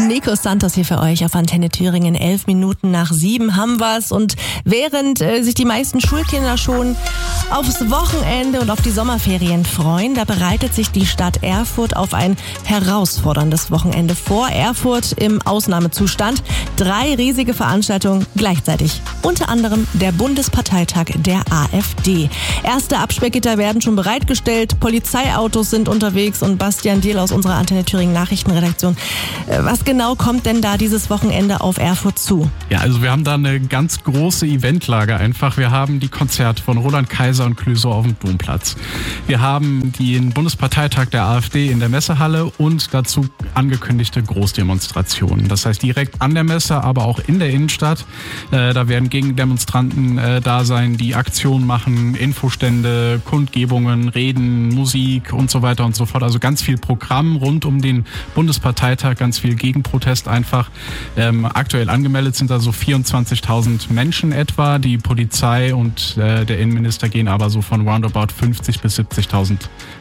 Nico Santos hier für euch auf Antenne Thüringen. 11 Minuten nach 7 haben wir's. Und während sich die meisten Schulkinder schon aufs Wochenende und auf die Sommerferien freuen, da bereitet sich die Stadt Erfurt auf ein herausforderndes Wochenende vor. Erfurt im Ausnahmezustand. 3 riesige Veranstaltungen gleichzeitig. Unter anderem der Bundesparteitag der AfD. Erste Absperrgitter werden schon bereitgestellt. Polizeiautos sind unterwegs und Bastian Diehl aus unserer Antenne Thüringen Nachrichtenredaktion. Was genau kommt denn da dieses Wochenende auf Erfurt zu? Ja, also wir haben da eine ganz große Eventlage einfach. Wir haben die Konzerte von Roland Kaiser und Clouseau auf dem Domplatz. Wir haben den Bundesparteitag der AfD in der Messehalle und dazu angekündigte Großdemonstrationen. Das heißt direkt an der Messe, aber auch in der Innenstadt. Da werden Gegendemonstranten da sein, die Aktionen machen, Infostände, Kundgebungen, Reden, Musik und so weiter und so fort. Also ganz viel Programm rund um den Bundesparteitag, ganz viel Gegenprotest einfach. Aktuell angemeldet sind da so 24.000 Menschen etwa. Die Polizei und der Innenminister gehen aber so von roundabout 50.000 bis 70.000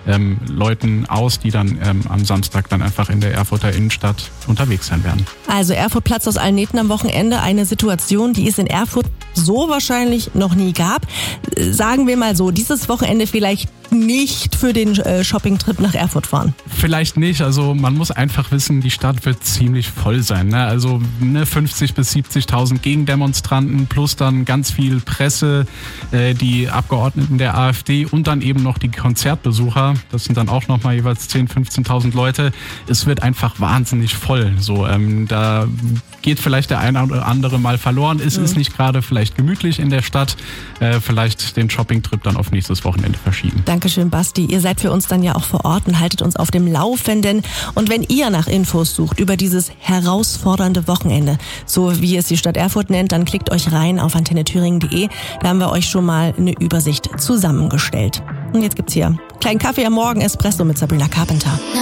Leuten aus, die dann am Samstag dann einfach in der Erfurter Innenstadt unterwegs sein werden. Also Erfurt platzt aus allen Nähten am Wochenende. Eine Situation, die es in Erfurt so wahrscheinlich noch nie gab. Sagen wir mal so, dieses Wochenende vielleicht nicht für den Shoppingtrip nach Erfurt fahren. Vielleicht nicht, also man muss einfach wissen, die Stadt wird ziemlich voll sein. Ne? Also 50.000 bis 70.000 Gegendemonstranten plus dann ganz viel Presse, die Abgeordneten der AfD und dann eben noch die Konzertbesucher. Das sind dann auch nochmal jeweils 10.000, 15.000 Leute. Es wird einfach wahnsinnig voll. So, da geht vielleicht der eine oder andere mal verloren. Es ist nicht gerade vielleicht gemütlich in der Stadt. Vielleicht den Shoppingtrip dann auf nächstes Wochenende verschieben. Dankeschön, Basti. Ihr seid für uns dann ja auch vor Ort und haltet uns auf dem Laufenden. Und wenn ihr nach Infos sucht über dieses herausfordernde Wochenende, so wie es die Stadt Erfurt nennt, dann klickt euch rein auf antennethüringen.de. Da haben wir euch schon mal eine Übersicht zusammengestellt. Und jetzt gibt's hier einen kleinen Kaffee am Morgen, Espresso mit Sabrina Carpenter.